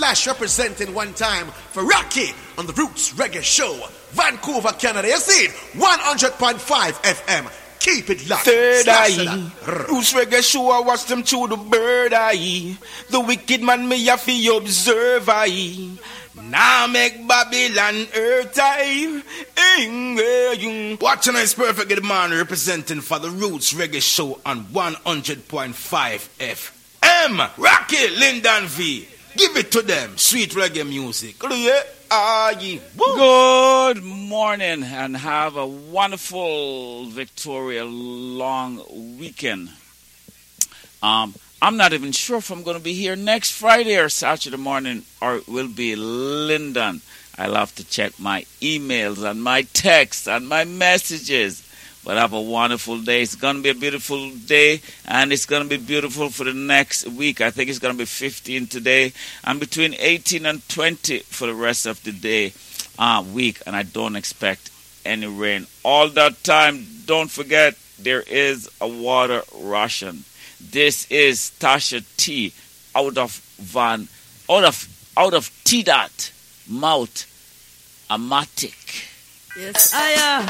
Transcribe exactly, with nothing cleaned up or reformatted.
Flash representing one time for Rocky on the Roots Reggae Show, Vancouver, Canada. You see it, one hundred point five F M. Keep it locked. Third eye, Roots Reggae Show, I watch them through the bird eye. The wicked man me have to observe eye. Now make Babylon earth eye. Watching is perfect, the man representing for the Roots Reggae Show on one hundred point five F M. Rocky Lyndon V. Give it to them, sweet reggae music. Good morning and have a wonderful Victoria long weekend. Um, I'm not even sure if I'm going to be here next Friday or Saturday morning, or it will be Lyndon. I'll have to check my emails and my texts and my messages. But have a wonderful day. It's going to be a beautiful day, and it's going to be beautiful for the next week. I think it's going to be fifteen today, and between eighteen and twenty for the rest of the day, uh, week, and I don't expect any rain. All that time, don't forget, there is a water ration. This is Tasha T out of Van, out of, out of T-Dot, Mount Amatic. Yes, I am.